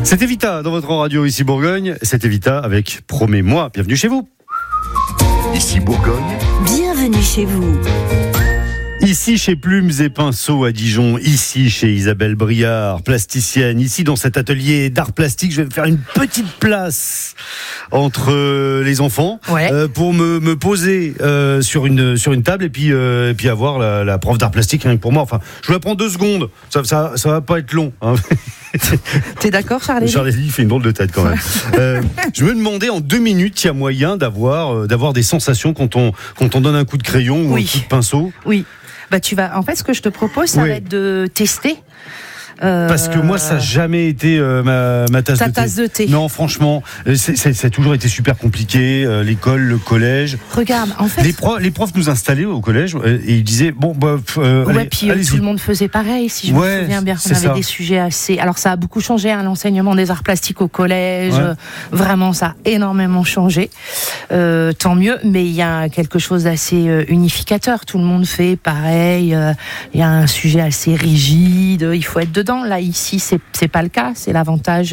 C'est Evita dans votre radio ici Bourgogne. C'est Evita avec Promets-moi. Bienvenue chez vous. Ici Bourgogne. Bienvenue chez vous. Ici chez Plumes et Pinceaux à Dijon, ici chez Isabelle Briard, plasticienne, ici dans cet atelier d'art plastique, je vais me faire une petite place entre les enfants pour me poser sur une table et puis avoir la prof d'art plastique rien que pour moi. Enfin, je vous la prends 2 secondes, ça va pas être long. Hein. T'es d'accord, Charlie? Charlie fait une drôle de tête quand même. Je me demandais en 2 minutes, il y a moyen d'avoir des sensations quand on donne un coup de crayon ou un coup de pinceau. Oui. Bah en fait, ce que je te propose, ça va être de tester. Parce que moi, ça n'a jamais été ma tasse de thé. Ta tasse de thé. Non, franchement, ça a toujours été super compliqué. L'école, le collège. Regarde, en fait. Les profs nous installaient au collège et ils disaient puis tout le monde faisait pareil, si je me souviens bien. On avait des sujets assez. Alors, ça a beaucoup changé, l'enseignement des arts plastiques au collège. Ouais. Vraiment, ça a énormément changé. Tant mieux, mais il y a quelque chose d'assez unificateur. Tout le monde fait pareil. Il y a un sujet assez rigide. Il faut être dedans. Là, ici, c'est pas le cas. C'est l'avantage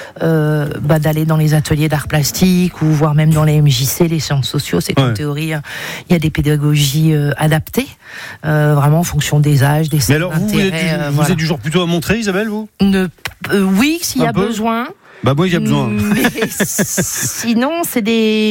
d'aller dans les ateliers d'art plastique ou voire même dans les MJC, les sciences sociaux. C'est qu'en théorie, il y a des pédagogies adaptées, vraiment en fonction des âges, des centres d'intérêt. Mais alors, vous êtes du genre plutôt à montrer, Isabelle, vous ? Oui, s'il y a besoin. Bah moi il y a besoin. Mais sinon c'est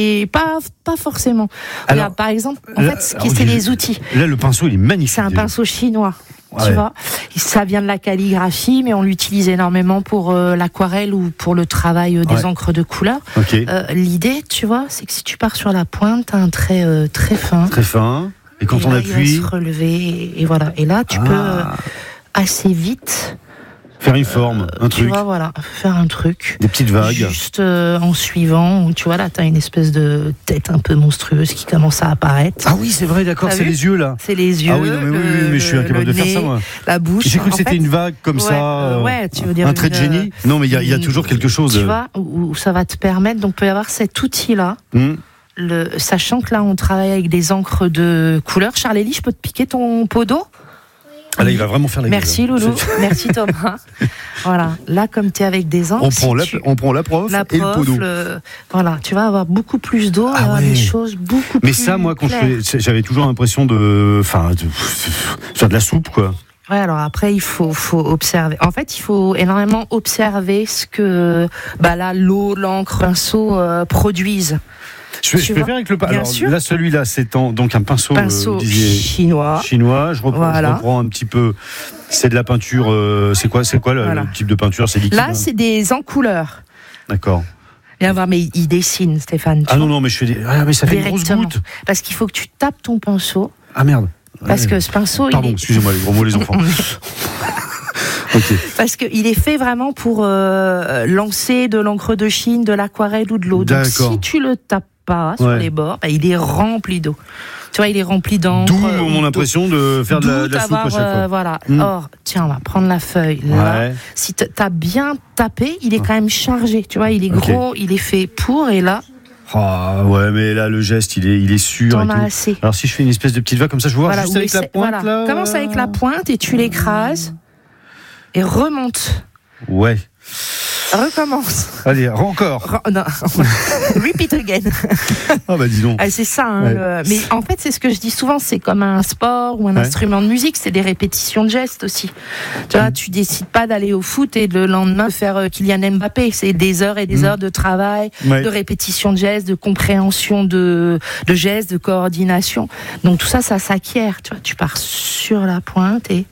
pas forcément. Alors, regarde, par exemple, c'est les outils. Là le pinceau il est magnifique. C'est un pinceau chinois. Ouais. Tu vois, ça vient de la calligraphie, mais on l'utilise énormément pour l'aquarelle ou pour le travail des encres de couleur. Okay. L'idée, tu vois, c'est que si tu pars sur la pointe, t'as un trait très fin. Très fin. Et quand on appuie, il va se relever et voilà. Et là, tu peux assez vite. Faire une forme, un truc. Tu vois, faire un truc. Des petites vagues. Juste en suivant, où tu vois, là, t'as une espèce de tête un peu monstrueuse qui commence à apparaître. Ah oui, c'est vrai, d'accord, c'est les yeux, là. C'est les yeux. Ah oui, non, mais je suis incapable de faire ça, moi. La bouche. J'ai cru que c'était une vague comme ça. Tu veux dire un trait de génie. Non, mais il y a toujours quelque chose. Tu vois, où ça va te permettre, donc, il peut y avoir cet outil-là. Sachant que là, on travaille avec des encres de couleur. Charlélie, je peux te piquer ton pot d'eau? Ah là, il va vraiment faire la gueule. Merci Loulou, merci Thomas. Voilà, là comme tu es avec des encres, on prend la prof et le pot d'eau. Voilà, tu vas avoir beaucoup plus d'eau, des choses beaucoup plus. Mais ça, moi, quand j'avais toujours l'impression de faire de la soupe, quoi. Ouais, alors après, il faut observer. En fait, il faut énormément observer ce que l'eau, l'encre, le pinceau produisent. Je vais faire avec le pinceau. Alors là, celui-là, c'est donc un pinceau chinois. Je reprends un petit peu. C'est de la peinture. C'est quoi le type de peinture? C'est liquide. Là, c'est des encouleurs. D'accord. Viens voir, mais il dessine, Stéphane. Non, mais je fais mais ça fait une grosse goutte. Parce qu'il faut que tu tapes ton pinceau. Ah merde. Parce que ce pinceau. Excusez-moi, les gros mots, les enfants. Okay. Parce qu'il est fait vraiment pour lancer de l'encre de Chine, de l'aquarelle ou de l'eau. Donc si tu le tapes pas sur les bords, il est rempli d'eau. Tu vois, il est rempli d'encre. D'où mon impression de faire de la soupe à chaque fois. Voilà. Or, tiens, on va prendre la feuille. Là, si t'as bien tapé, il est quand même chargé. Tu vois, il est gros, il est fait pour, et là. Ah ouais, mais là le geste il est sûr. T'en as assez. Alors si je fais une espèce de petite vague comme ça, je vois juste avec la pointe là. Commence avec la pointe et tu l'écrases et remonte. Ouais. Recommence. Allez, encore. Non. Repeat again. Ah bah dis donc. C'est ça. Mais en fait, c'est ce que je dis souvent, c'est comme un sport ou un instrument de musique, c'est des répétitions de gestes aussi. Tu vois, tu décides pas d'aller au foot et le lendemain faire Kylian Mbappé. C'est des heures et des heures de travail, de répétition de gestes, de compréhension de gestes, de coordination. Donc tout ça s'acquiert. Tu vois, tu pars sur la pointe et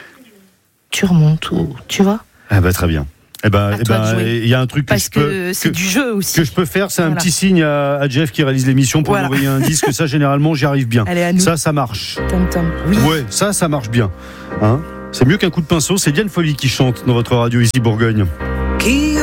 tu remontes. Tu vois. Ah bah très bien. Il y a un truc c'est du jeu aussi. Que je peux faire, c'est un petit signe à Jeff qui réalise l'émission pour m'envoyer un disque. Ça, généralement, j'y arrive bien. Allez, à nous. Ça marche. Tom. Oui. Ouais, ça marche bien. C'est mieux qu'un coup de pinceau. C'est Diane Folly qui chante dans votre radio ici Bourgogne.